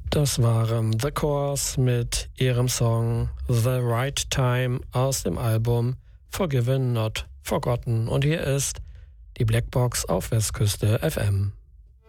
Das waren The Course mit ihrem Song The Right Time aus dem Album Forgiven Not Forgotten. Und hier ist die Blackbox auf Westküste FM.